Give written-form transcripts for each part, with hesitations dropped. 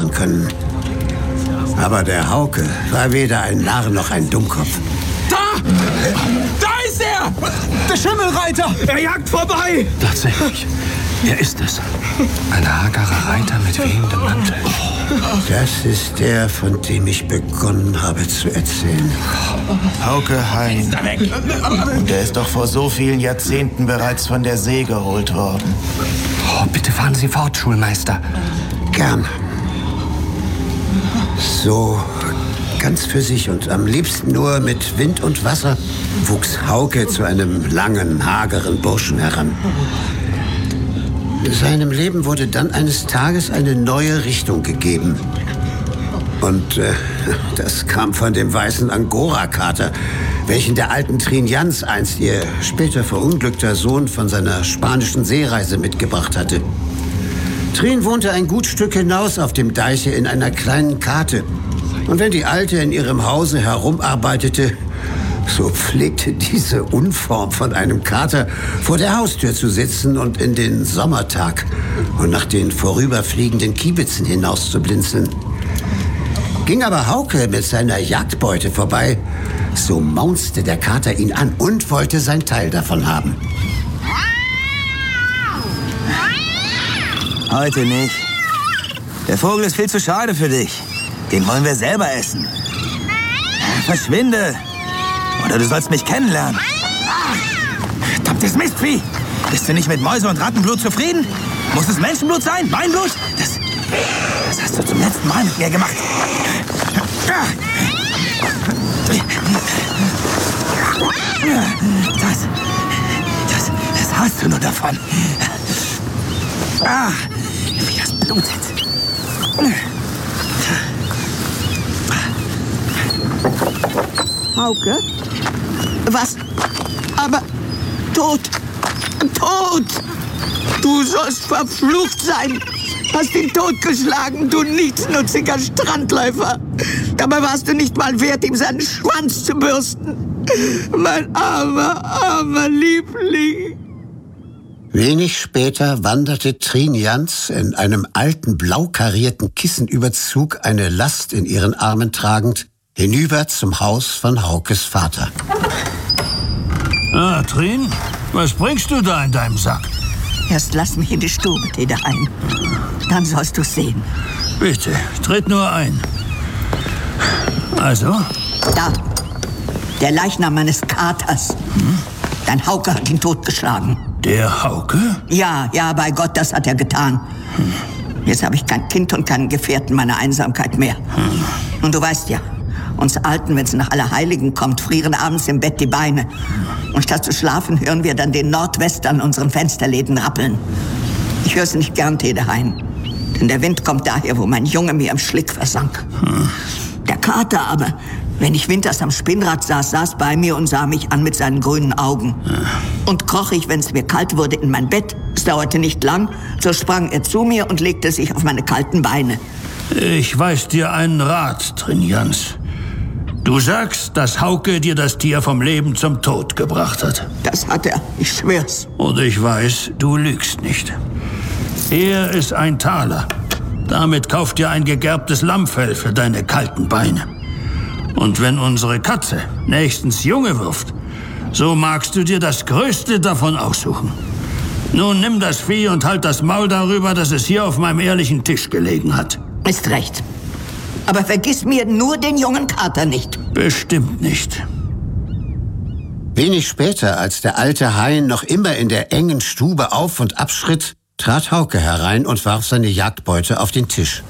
machen können. Aber der Hauke war weder ein Narr noch ein Dummkopf. Da! Da ist er! Der Schimmelreiter! Er jagt vorbei! Tatsächlich. Er ist es. Ein hagerer Reiter mit wehendem Mantel. Das ist der, von dem ich begonnen habe zu erzählen. Hauke Hein. Und der ist doch vor so vielen Jahrzehnten bereits von der See geholt worden. Oh, bitte fahren Sie fort, Schulmeister. Gern. So ganz für sich und am liebsten nur mit Wind und Wasser wuchs Hauke zu einem langen, hageren Burschen heran. Seinem Leben wurde dann eines Tages eine neue Richtung gegeben. Und das kam von dem weißen Angora-Kater, welchen der alten Trin Jans einst ihr später verunglückter Sohn von seiner spanischen Seereise mitgebracht hatte. Trin wohnte ein gut Stück hinaus auf dem Deiche in einer kleinen Kate. Und wenn die Alte in ihrem Hause herumarbeitete, so pflegte diese Unform von einem Kater vor der Haustür zu sitzen und in den Sommertag und nach den vorüberfliegenden Kiebitzen hinauszublinzeln. Ging aber Hauke mit seiner Jagdbeute vorbei, so maunzte der Kater ihn an und wollte sein Teil davon haben. Heute nicht. Der Vogel ist viel zu schade für dich. Den wollen wir selber essen. Verschwinde! Oder du sollst mich kennenlernen. Verdammtes Mistvieh! Bist du nicht mit Mäuse- und Rattenblut zufrieden? Muss es Menschenblut sein? Mein Blut? Das hast du zum letzten Mal mit mir gemacht. Das hast du nur davon. Wie das Blut sitzt. Hauke? Was? Aber tot! Tot! Du sollst verflucht sein! Hast ihn totgeschlagen, du nichtsnutziger Strandläufer! Dabei warst du nicht mal wert, ihm seinen Schwanz zu bürsten! Mein armer Liebling! Wenig später wanderte Trin Jans in einem alten, blau karierten Kissenüberzug, eine Last in ihren Armen tragend, hinüber zum Haus von Haukes Vater. Trin, was bringst du da in deinem Sack? Erst lass mich in die Stube, Tede ein. Dann sollst du's sehen. Bitte, tritt nur ein. Also? Da, der Leichnam meines Katers. Dein Hauke hat ihn totgeschlagen. Der Hauke? Ja, bei Gott, das hat er getan. Jetzt habe ich kein Kind und keinen Gefährten meiner Einsamkeit mehr. Und du weißt ja, uns Alten, wenn es nach Allerheiligen kommt, frieren abends im Bett die Beine. Und statt zu schlafen, hören wir dann den Nordwester an unseren Fensterläden rappeln. Ich höre es nicht gern, Tede Hein. Denn der Wind kommt daher, wo mein Junge mir im Schlick versank. Der Kater aber, wenn ich winters am Spinnrad saß bei mir und sah mich an mit seinen grünen Augen. Und kroch ich, wenn es mir kalt wurde, in mein Bett. Es dauerte nicht lang, so sprang er zu mir und legte sich auf meine kalten Beine. Ich weiß dir einen Rat, Trin Jans. Du sagst, dass Hauke dir das Tier vom Leben zum Tod gebracht hat. Das hat er, ich schwör's. Und ich weiß, du lügst nicht. Er ist ein Taler. Damit kauft dir ein gegerbtes Lammfell für deine kalten Beine. Und wenn unsere Katze nächstens Junge wirft, so magst du dir das Größte davon aussuchen. Nun nimm das Vieh und halt das Maul darüber, dass es hier auf meinem ehrlichen Tisch gelegen hat. Ist recht. Aber vergiss mir nur den jungen Kater nicht. Bestimmt nicht. Wenig später, als der alte Hein noch immer in der engen Stube auf- und abschritt, trat Hauke herein und warf seine Jagdbeute auf den Tisch.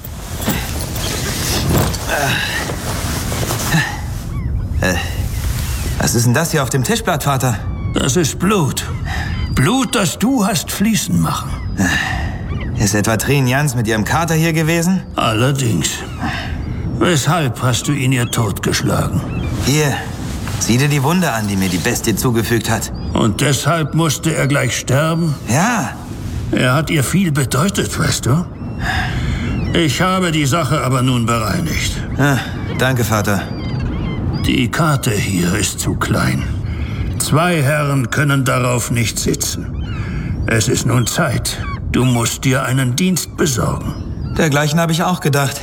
Was ist denn das hier auf dem Tischblatt, Vater? Das ist Blut. Blut, das du hast fließen machen. Ist etwa Trin Jans mit ihrem Kater hier gewesen? Allerdings. Weshalb hast du ihn ihr totgeschlagen? Hier, sieh dir die Wunde an, die mir die Bestie zugefügt hat. Und deshalb musste er gleich sterben? Ja. Er hat ihr viel bedeutet, weißt du? Ich habe die Sache aber nun bereinigt. Danke, Vater. Die Karte hier ist zu klein. 2 Herren können darauf nicht sitzen. Es ist nun Zeit. Du musst dir einen Dienst besorgen. Dergleichen habe ich auch gedacht.